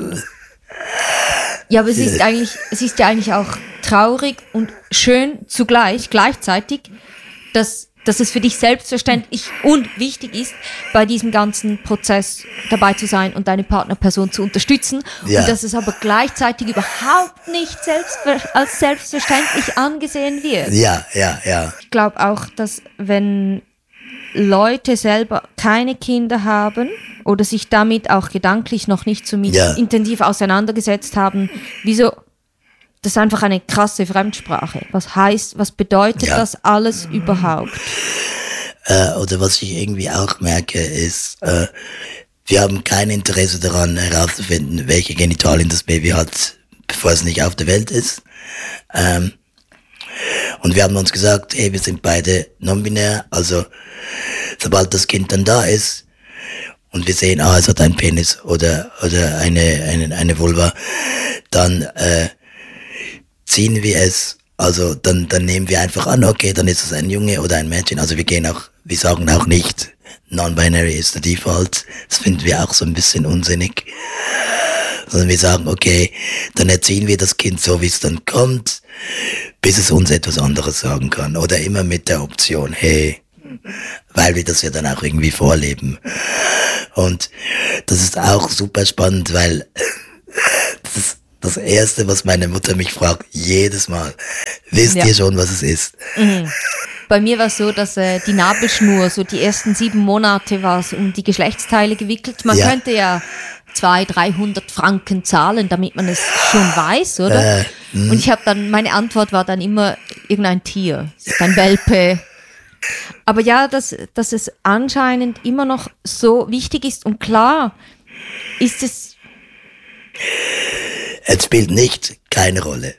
ja, aber es ist eigentlich, es ist ja eigentlich auch traurig und schön zugleich, gleichzeitig, dass, dass es für dich selbstverständlich und wichtig ist, bei diesem ganzen Prozess dabei zu sein und deine Partnerperson zu unterstützen. Ja. Und dass es aber gleichzeitig überhaupt nicht selbst, als selbstverständlich angesehen wird. Ja, ja, ja. Ich glaube auch, dass wenn Leute selber keine Kinder haben oder sich damit auch gedanklich noch nicht so mit ja. intensiv auseinandergesetzt haben, wieso, das ist einfach eine krasse Fremdsprache. Was heißt, was bedeutet ja. das alles überhaupt? Äh, oder was ich irgendwie auch merke, ist, äh, wir haben kein Interesse daran herauszufinden, welche Genitalien das Baby hat, bevor es nicht auf der Welt ist. Ähm, Und wir haben uns gesagt, hey, wir sind beide non-binär, also sobald das Kind dann da ist und wir sehen, ah, es hat einen Penis oder oder eine eine eine Vulva, dann äh, ziehen wir es, also dann dann nehmen wir einfach an, okay, dann ist es ein Junge oder ein Mädchen, also wir gehen auch, wir sagen auch nicht, non-binary ist der Default, das finden wir auch so ein bisschen unsinnig. sondern wir sagen, okay, dann erziehen wir das Kind so, wie es dann kommt, bis es uns etwas anderes sagen kann. Oder immer mit der Option, hey, weil wir das ja dann auch irgendwie vorleben. Und das ist auch super spannend, weil das ist das Erste, was meine Mutter mich fragt, jedes Mal, wisst Ja. ihr schon, was es ist? Mhm. Bei mir war es so, dass äh, die Nabelschnur, so die ersten sieben Monate war es um die Geschlechtsteile gewickelt. Man Ja. könnte ja zweihundert, dreihundert Franken zahlen, damit man es schon weiß, oder? Äh, mh. Und ich habe dann, meine Antwort war dann immer irgendein Tier, ein Welpe. Aber ja, dass, dass es anscheinend immer noch so wichtig ist und klar ist es, Es spielt nicht keine Rolle.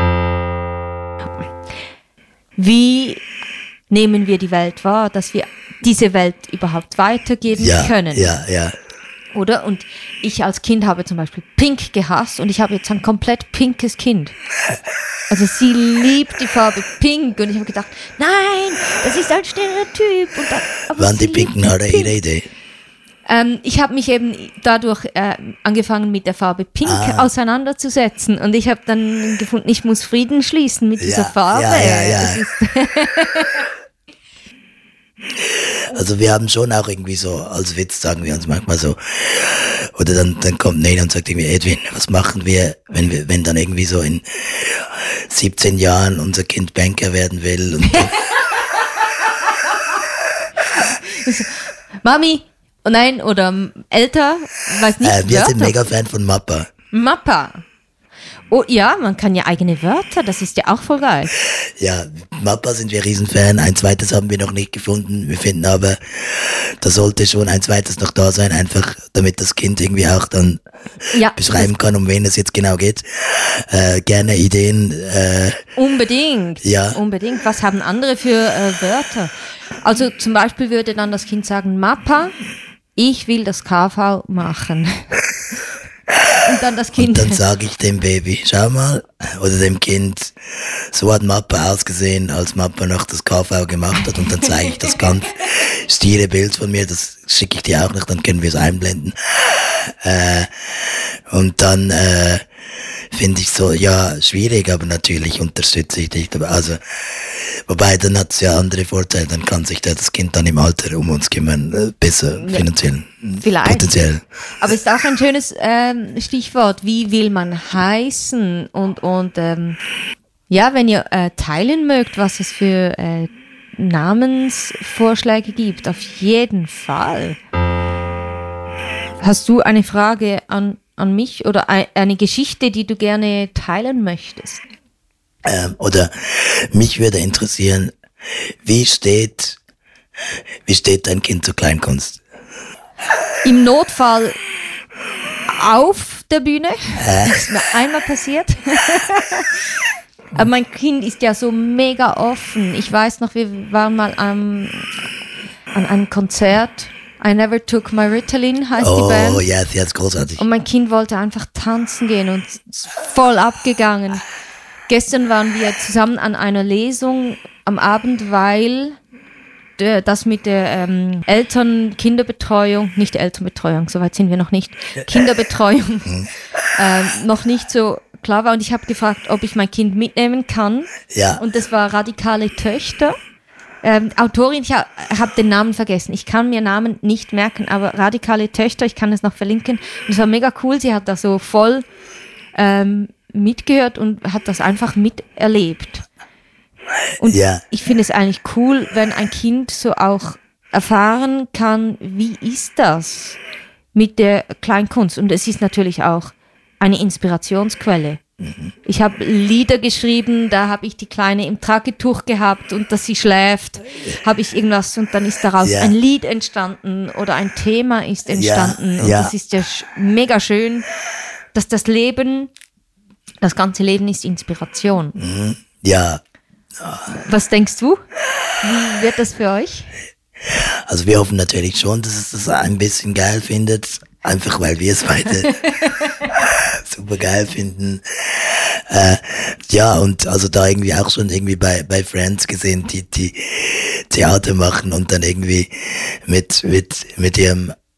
wie nehmen wir die Welt wahr, dass wir diese Welt überhaupt weitergeben Ja, können. ja, ja. Oder? Und ich als Kind habe zum Beispiel Pink gehasst und ich habe jetzt ein komplett pinkes Kind. Also sie liebt die Farbe Pink und ich habe gedacht, nein, das ist ein Stereotyp. Und dann, aber Waren sie die pinken liebt Haare Pink. ihre Idee? Ähm, ich habe mich eben dadurch äh, angefangen mit der Farbe Pink Ah. auseinanderzusetzen und ich habe dann gefunden, ich muss Frieden schließen mit dieser Ja, Farbe. ja, ja, ja. Es ist, Also wir haben schon auch irgendwie so, als Witz sagen wir uns manchmal so, oder dann, dann kommt Nena und sagt irgendwie, Edwin, was machen wir, wenn wir, wenn dann irgendwie so in siebzehn Jahren unser Kind Banker werden will und Mami, oh nein, oder ähm, älter, weiß nicht, äh, wir sind Wörter. mega Fan von Mappa. Mappa. Oh ja, man kann ja eigene Wörter, das ist ja auch voll geil. Ja, Mappa sind wir Riesenfan. Ein zweites haben wir noch nicht gefunden. Wir finden aber, da sollte schon ein zweites noch da sein, einfach damit das Kind irgendwie auch dann Ja, beschreiben kann, um wen es jetzt genau geht. Äh, gerne Ideen. Äh, unbedingt. Ja. Unbedingt. Was haben andere für äh, Wörter? Also zum Beispiel würde dann das Kind sagen, Mappa, ich will das K V machen. Und dann das Kind. und dann sage ich dem Baby, schau mal, oder dem Kind, so hat Mappa ausgesehen, als Mappa noch das K V gemacht hat, und dann zeige ich das ganz stile Bild von mir, das schicke ich dir auch noch, dann können wir es einblenden. Äh, und dann äh, finde ich so, ja, schwierig, aber natürlich unterstütze ich dich dabei. Also, wobei, dann hat es ja andere Vorteile, dann kann sich da das Kind dann im Alter um uns kümmern, äh, besser Ja. finanziell, Vielleicht. potenziell. Aber ist auch ein schönes ähm, Stichwort. Wie will man heißen? Und, und ähm, ja, wenn ihr äh, teilen mögt, was es für äh, Namensvorschläge gibt, auf jeden Fall. Hast du eine Frage an, an mich oder ein, eine Geschichte, die du gerne teilen möchtest? Ähm, oder mich würde interessieren, wie steht, wie steht dein Kind zur Kleinkunst? Im Notfall auf der Bühne. Das ist mir einmal passiert. Aber mein Kind ist ja so mega offen. Ich weiß noch, wir waren mal am, an einem Konzert. I Never Took My Ritalin heißt die Oh, Band. ja, sie hat's großartig. Und mein Kind wollte einfach tanzen gehen und ist voll abgegangen. Gestern waren wir zusammen an einer Lesung am Abend, weil der, das mit der ähm, Eltern-Kinderbetreuung, nicht Elternbetreuung, soweit sind wir noch nicht, Kinderbetreuung ähm, noch nicht so klar war. Und ich habe gefragt, ob ich mein Kind mitnehmen kann. Ja. Und das war Radikale Töchter. Ähm, Autorin, ich ha, habe den Namen vergessen. Ich kann mir Namen nicht merken, aber Radikale Töchter, ich kann es noch verlinken. Und es war mega cool, sie hat da so voll ähm, mitgehört und hat das einfach miterlebt. Und Ja. ich finde es eigentlich cool, wenn ein Kind so auch erfahren kann, wie ist das mit der Kleinkunst. Und es ist natürlich auch eine Inspirationsquelle. Mhm. Ich habe Lieder geschrieben, da habe ich die Kleine im Tragetuch gehabt und dass sie schläft, habe ich irgendwas und dann ist daraus Ja. ein Lied entstanden oder ein Thema ist entstanden. Ja, und ja. das ist ja sch- mega schön, dass das Leben, das ganze Leben ist Inspiration. Ja, Was denkst du? Wie wird das für euch? also wir hoffen natürlich schon, dass es das ein bisschen geil findet, einfach weil wir es beide super geil finden. Äh, ja, und also da irgendwie auch schon irgendwie bei, bei Friends gesehen, die, die Theater machen und dann irgendwie mit, mit, mit ihrem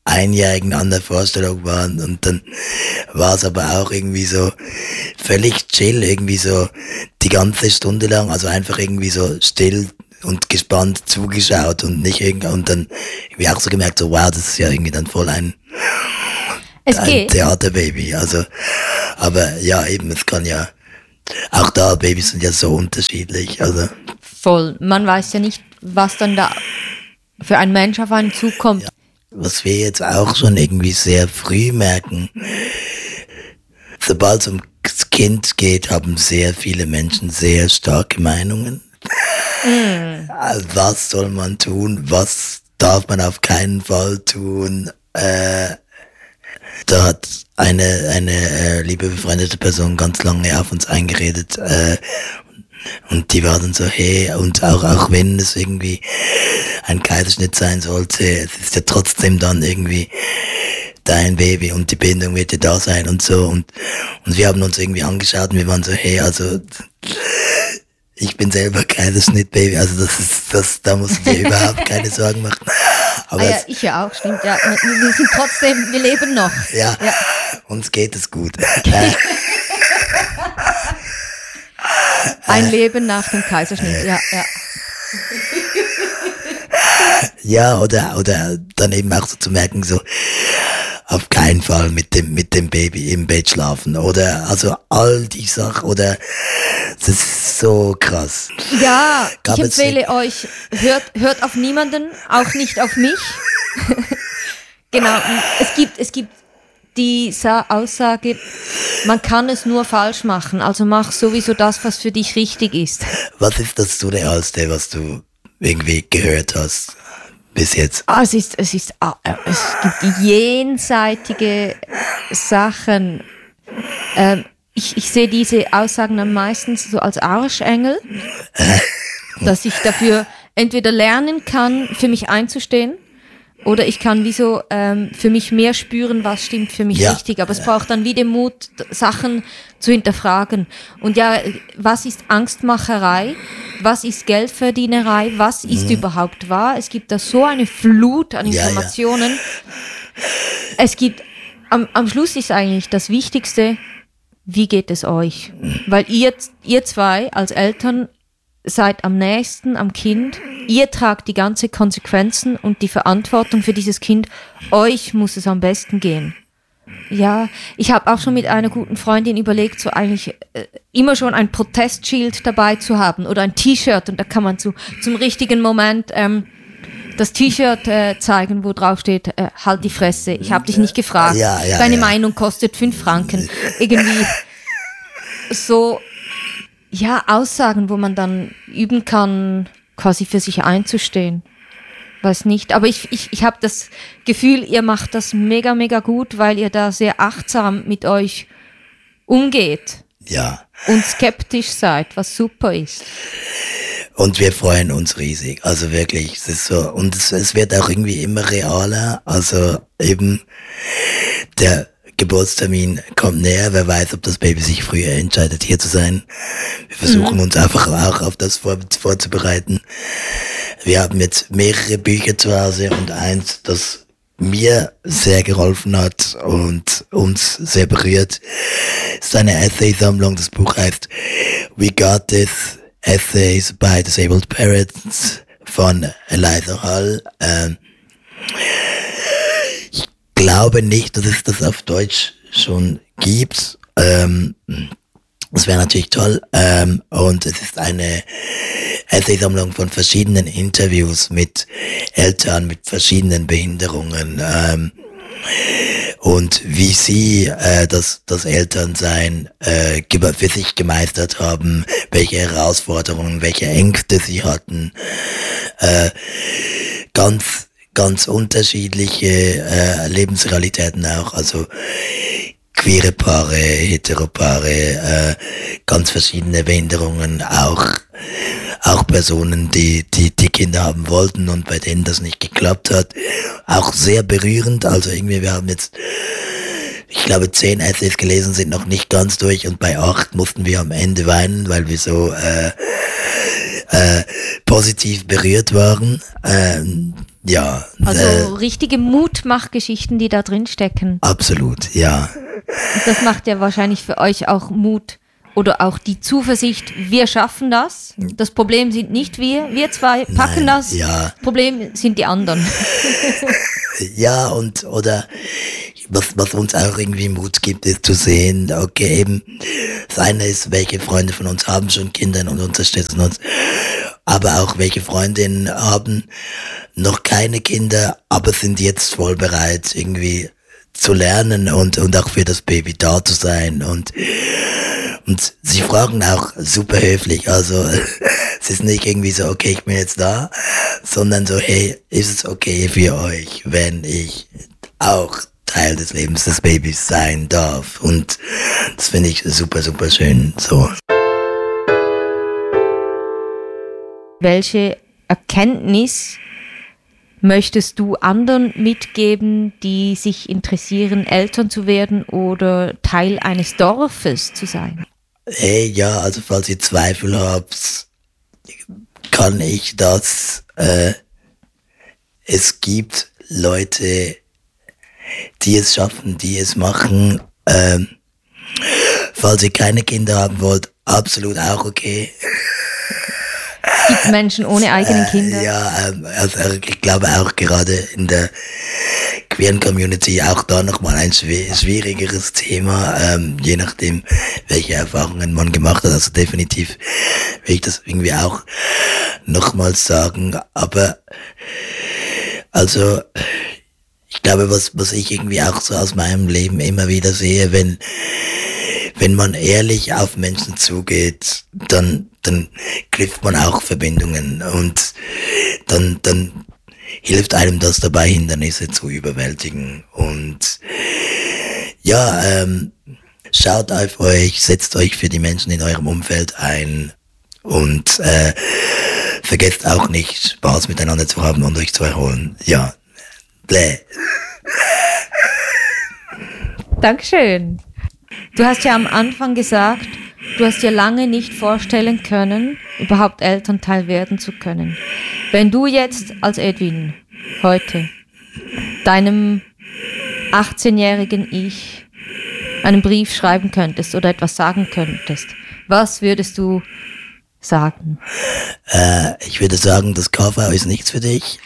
Einjährigen an der Vorstellung waren und dann war es aber auch irgendwie so völlig chill, irgendwie so die ganze Stunde lang, also einfach irgendwie so still und gespannt zugeschaut und nicht irgendwie, und dann irgendwie auch so gemerkt, so wow, das ist ja irgendwie dann voll ein, Es ein geht. Theaterbaby, also, aber ja eben, es kann ja, auch da, Babys sind ja so unterschiedlich, also. Voll. Man weiß ja nicht, was dann da für ein Mensch auf einen zukommt. Ja. Was wir jetzt auch schon irgendwie sehr früh merken, sobald es ums Kind geht, haben sehr viele Menschen sehr starke Meinungen. Mm. Was soll man tun? Was darf man auf keinen Fall tun? Äh, da hat eine, eine äh, liebe befreundete Person ganz lange auf uns eingeredet, äh, und die war dann so, hey, und auch, auch wenn es irgendwie ein Kaiserschnitt sein sollte, es ist ja trotzdem dann irgendwie dein Baby und die Bindung wird ja da sein und so, und, und wir haben uns irgendwie angeschaut und wir waren so, hey, also, ich bin selber Kaiserschnitt-Baby, also das ist, das, da musst du dir überhaupt keine Sorgen machen. Aber ah ja, es, ich ja auch, stimmt, ja. Wir sind trotzdem, wir leben noch. ja, ja. uns geht es gut. äh, Ein Leben nach dem Kaiserschnitt, ja, ja. Ja, oder, oder dann eben auch so zu merken, so, auf keinen Fall mit dem, mit dem Baby im Bett schlafen, oder, also all die Sachen, oder, das ist so krass. Ja, Gab ich es empfehle nicht- euch, hört, hört auf niemanden, auch nicht auf mich. Genau, es gibt, es gibt die Sa- Aussage, man kann es nur falsch machen, also mach sowieso das, was für dich richtig ist. Was ist das Surrealste, was du irgendwie gehört hast bis jetzt? Ah, es ist, es ist, ah, äh, es gibt jenseitige Sachen. Ähm, ich, ich sehe diese Aussagen dann meistens so als Arschengel, dass ich dafür entweder lernen kann, für mich einzustehen, oder ich kann wie so ähm, für mich mehr spüren, was stimmt für mich Ja. richtig. Aber es braucht dann wie den Mut, Sachen zu hinterfragen. Und ja, was ist Angstmacherei? Was ist Geldverdienerei? Was ist Mhm. überhaupt wahr? Es gibt da so eine Flut an Ja, ja. Informationen. Es gibt, am, am Schluss ist eigentlich das Wichtigste, wie geht es euch? Weil ihr, ihr zwei als Eltern seid am nächsten am Kind. Ihr tragt die ganze Konsequenzen und die Verantwortung für dieses Kind. Euch muss es am besten gehen. Ja, ich habe auch schon mit einer guten Freundin überlegt, so eigentlich äh, immer schon ein Protestschild dabei zu haben oder ein T-Shirt, und da kann man zu, zum richtigen Moment ähm, das T-Shirt äh, zeigen, wo drauf steht, äh, halt die Fresse, ich habe dich nicht gefragt, Ja, ja, deine ja. Meinung kostet fünf Franken. Irgendwie so, ja, Aussagen, wo man dann üben kann, quasi für sich einzustehen. Weiß nicht, aber ich, ich, ich habe das Gefühl, ihr macht das mega, mega gut, weil ihr da sehr achtsam mit euch umgeht Ja. und skeptisch seid, was super ist. Und wir freuen uns riesig. Also wirklich, es ist so, und es, es wird auch irgendwie immer realer. Also eben der Geburtstermin kommt näher. Wer weiß, ob das Baby sich früher entscheidet, hier zu sein. Wir versuchen Mhm. uns einfach auch auf das vor, vorzubereiten. Wir haben jetzt mehrere Bücher zu Hause und eins, das mir sehr geholfen hat und uns sehr berührt, ist eine Essay-Sammlung. Das Buch heißt We Got This, Essays by Disabled Parents von Eliza Hall. Ähm, ich glaube nicht, dass es das auf Deutsch schon gibt. Ähm, das wäre natürlich toll. Ähm, und es ist eine Essaysammlung von verschiedenen Interviews mit Eltern mit verschiedenen Behinderungen. Ähm, und wie sie äh, das, das Elternsein äh, ge- für sich gemeistert haben, welche Herausforderungen, welche Ängste sie hatten. Äh, ganz, ganz unterschiedliche äh, Lebensrealitäten auch, also queere Paare, Heteropaare, äh, ganz verschiedene Behinderungen, auch auch Personen, die, die, die Kinder haben wollten und bei denen das nicht geklappt hat. Auch sehr berührend, also irgendwie, wir haben jetzt, ich glaube, zehn Essays gelesen, sind noch nicht ganz durch und bei acht mussten wir am Ende weinen, weil wir so, äh, äh, positiv berührt waren. Ähm, ja. Also äh, richtige Mutmachgeschichten, die da drin stecken. Absolut, ja. Und das macht ja wahrscheinlich für euch auch Mut oder auch die Zuversicht, wir schaffen das. Das Problem sind nicht wir, wir zwei packen Nein, das. ja. Das Problem sind die anderen. Ja, und oder was, was uns auch irgendwie Mut gibt, ist zu sehen, okay, eben, das eine ist, welche Freunde von uns haben schon Kinder und unterstützen uns, aber auch welche Freundinnen haben noch keine Kinder, aber sind jetzt voll bereit, irgendwie zu lernen und, und auch für das Baby da zu sein und Und sie fragen auch super höflich, also es ist nicht irgendwie so, okay, ich bin jetzt da, sondern so, hey, ist es okay für euch, wenn ich auch Teil des Lebens des Babys sein darf? Und das finde ich super, super schön, so. Welche Erkenntnis möchtest du anderen mitgeben, die sich interessieren, Eltern zu werden oder Teil eines Dorfes zu sein? Hey, ja, also falls ihr Zweifel habt, kann ich das, äh, es gibt Leute, die es schaffen, die es machen, ähm, falls ihr keine Kinder haben wollt, absolut auch okay. Es gibt Menschen ohne eigene Kinder. Äh, ja, ähm, also ich glaube auch gerade in der queeren Community auch da nochmal ein schwierigeres Thema, ähm, je nachdem, welche Erfahrungen man gemacht hat. Also definitiv will ich das irgendwie auch nochmals sagen. Aber also ich glaube, was was ich irgendwie auch so aus meinem Leben immer wieder sehe, wenn wenn man ehrlich auf Menschen zugeht, dann dann knüpft man auch Verbindungen und dann dann hilft einem das dabei, Hindernisse zu überwältigen. Und ja, ähm, schaut auf euch, setzt euch für die Menschen in eurem Umfeld ein und äh, vergesst auch nicht, Spaß miteinander zu haben und euch zu erholen. Ja, bläh. Dankeschön. Du hast ja am Anfang gesagt, du hast dir lange nicht vorstellen können, überhaupt Elternteil werden zu können. Wenn du jetzt als Edwin heute deinem achtzehnjährigen Ich einen Brief schreiben könntest oder etwas sagen könntest, was würdest du sagen? Äh, ich würde sagen, das K V ist nichts für dich.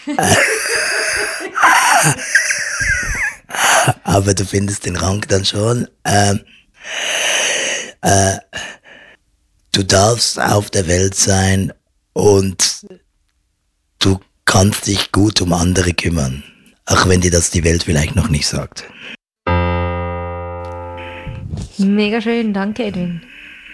Aber du findest den Rang dann schon. Ähm, äh, du darfst auf der Welt sein und du kannst dich gut um andere kümmern, auch wenn dir das die Welt vielleicht noch nicht sagt. Mega schön, danke Edwin.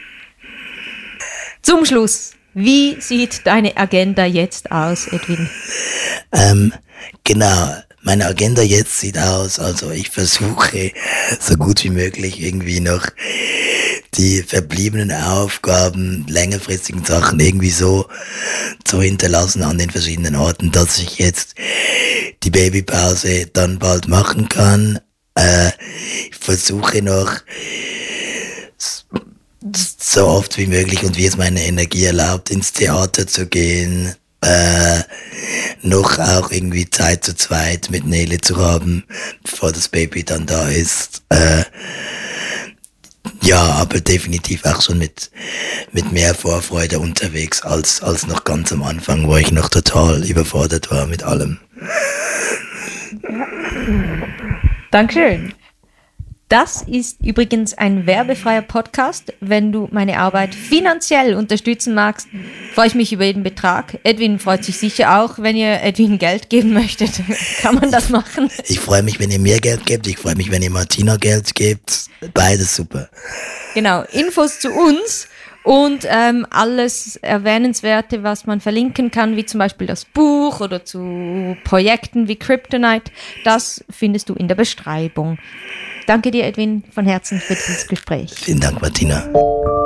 Zum Schluss, wie sieht deine Agenda jetzt aus, Edwin? Ähm, genau, meine Agenda jetzt sieht aus, also ich versuche so gut wie möglich irgendwie noch die verbliebenen Aufgaben, längerfristigen Sachen irgendwie so zu hinterlassen an den verschiedenen Orten, dass ich jetzt die Babypause dann bald machen kann. Äh, ich versuche noch so oft wie möglich und wie es meine Energie erlaubt, ins Theater zu gehen, äh, noch auch irgendwie Zeit zu zweit mit Nele zu haben, bevor das Baby dann da ist. Äh, ja, aber definitiv auch schon mit mit mehr Vorfreude unterwegs als als noch ganz am Anfang, wo ich noch total überfordert war mit allem. Dankeschön. Das ist übrigens ein werbefreier Podcast. Wenn du meine Arbeit finanziell unterstützen magst, freue ich mich über jeden Betrag. Edwin freut sich sicher auch, wenn ihr Edwin Geld geben möchtet. Kann man das machen? Ich freue mich, wenn ihr mir Geld gebt. Ich freue mich, wenn ihr Martina Geld gebt. Beides super. Genau, Infos zu uns und ähm, alles Erwähnenswerte, was man verlinken kann, wie zum Beispiel das Buch oder zu Projekten wie Kryptonite, das findest du in der Beschreibung. Danke dir, Edwin, von Herzen für dieses Gespräch. Vielen Dank, Martina.